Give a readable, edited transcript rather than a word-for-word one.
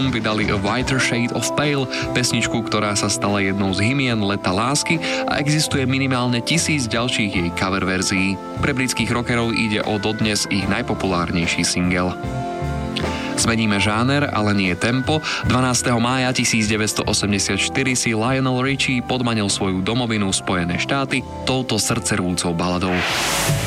Stone vydali A Whiter Shade of Pale, pesničku, ktorá sa stala jednou z hymien leta lásky a existuje minimálne 1000 ďalších jej cover verzií. Pre britských rockerov ide o dodnes ich najpopulárnejší single. Zmeníme žáner, ale nie tempo. 12. mája 1984 si Lionel Richie podmanil svoju domovinu Spojené štáty touto srdcervúcou baladou.